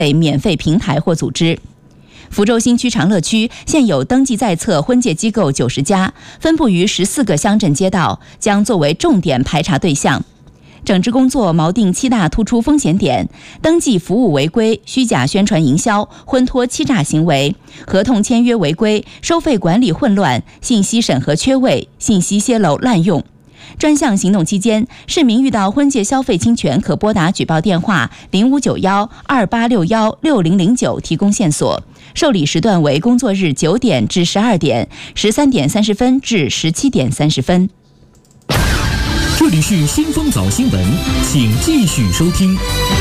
免费平台或组织。福州新区长乐区现有登记在册婚介机构90家，分布于14个乡镇街道，将作为重点排查对象。整治工作锚定7大突出风险点：登记服务违规、虚假宣传营销、婚托欺诈行为、合同签约违规、收费管理混乱、信息审核缺位、信息泄露滥用。专项行动期间，市民遇到婚介消费侵权，可拨打举报电话059128616009提供线索。受理时段为工作日9点至12点，13点30分至17点30分。 这里是新风早新闻，请继续收听。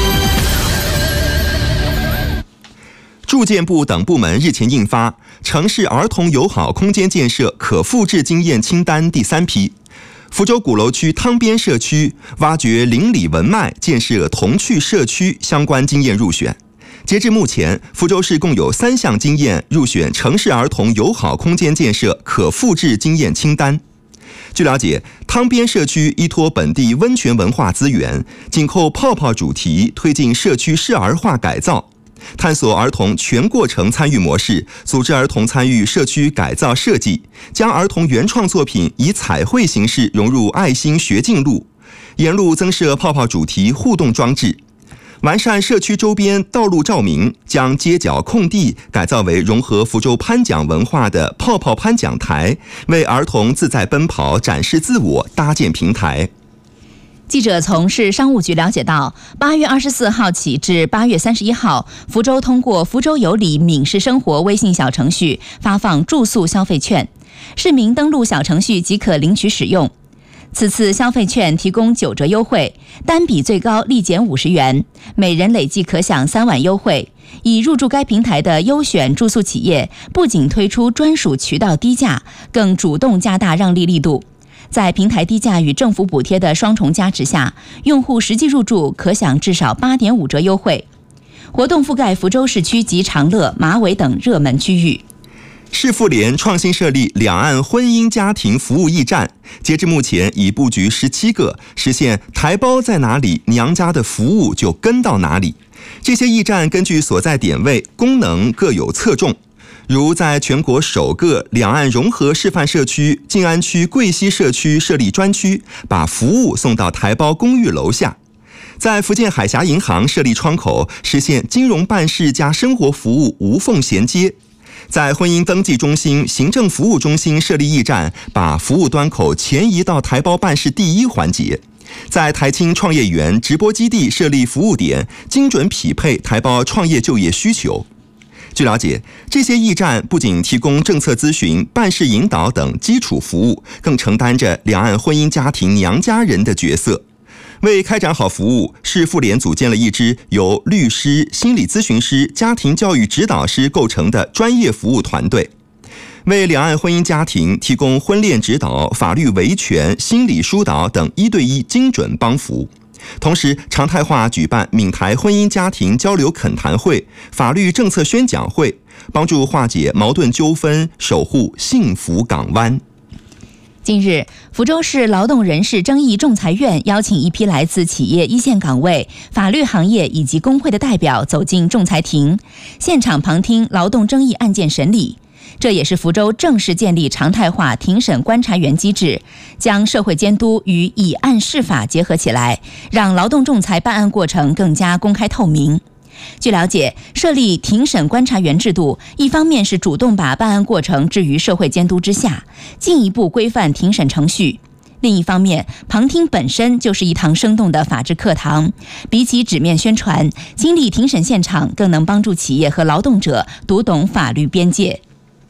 住建部等部门日前印发《城市儿童友好空间建设可复制经验清单》第3批，福州鼓楼区汤边社区挖掘邻里文脉，建设童趣社区相关经验入选。截至目前，福州市共有3项经验入选城市儿童友好空间建设可复制经验清单。据了解，汤边社区依托本地温泉文化资源，紧扣泡泡主题，推进社区适儿化改造，探索儿童全过程参与模式，组织儿童参与社区改造设计，将儿童原创作品以彩绘形式融入爱心学进路，沿路增设泡泡主题互动装置。完善社区周边道路照明，将街角空地改造为融合福州攀奖文化的泡泡攀奖台，为儿童自在奔跑、展示自我搭建平台。 记者从市商务局了解到，8月24号起至8月31号，福州通过福州有礼闽式生活微信小程序发放住宿消费券，市民登录小程序即可领取使用。此次消费券提供9折优惠，单笔最高立减50元，每人累计可享3万优惠。已入驻该平台的优选住宿企业不仅推出专属渠道低价，更主动加大让利力度。在平台低价与政府补贴的双重加持下，用户实际入住可享至少8.5折优惠。活动覆盖福州市区及长乐、马尾等热门区域。 市妇联创新设立两岸婚姻家庭服务驿站，截至目前已布局17个，实现台胞在哪里，娘家的服务就跟到哪里。这些驿站根据所在点位、功能各有侧重，如在全国首个两岸融合示范社区静安区桂溪社区设立专区，把服务送到台胞公寓楼下。在福建海峡银行设立窗口，实现金融办事加生活服务无缝衔接。在婚姻登记中心、行政服务中心设立驿站，把服务端口前移到台胞办事第一环节。在台青创业园直播基地设立服务点，精准匹配台胞创业就业需求。据了解，这些驿站不仅提供政策咨询、办事引导等基础服务，更承担着两岸婚姻家庭娘家人的角色。为开展好服务，市妇联组建了一支由律师、心理咨询师、家庭教育指导师构成的专业服务团队，为两岸婚姻家庭提供婚恋指导、法律维权、心理疏导等1对1精准帮扶。同时，常态化举办闽台婚姻家庭交流恳谈会、法律政策宣讲会，帮助化解矛盾纠纷，守护幸福港湾。 近日，福州市劳动人事争议仲裁院邀请一批来自企业一线岗位、法律行业以及工会的代表走进仲裁庭，现场旁听劳动争议案件审理。这也是福州正式建立常态化庭审观察员机制，将社会监督与以案释法结合起来，让劳动仲裁办案过程更加公开透明。据了解，设立庭审观察员制度，一方面是主动把办案过程置于社会监督之下，进一步规范庭审程序；另一方面，旁听本身就是一堂生动的法治课堂，比起纸面宣传，经历庭审现场更能帮助企业和劳动者读懂法律边界。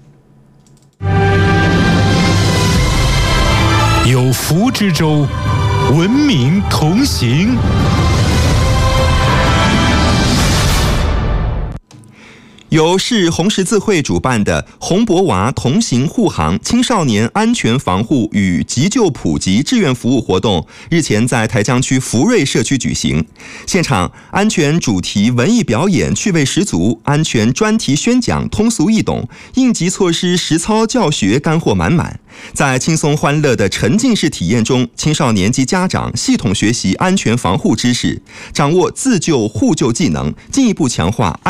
有福之州，文明同行。 由市红十字会主办的红博娃同行护航青少年安全防护与急救普及志愿服务活动日前在台江区福瑞社区举行。现场安全主题文艺表演趣味十足，安全专题宣讲通俗易懂，应急措施实操教学干货满满。在轻松欢乐的沉浸式体验中，青少年及家长系统学习安全防护知识，掌握自救互救技能，进一步强化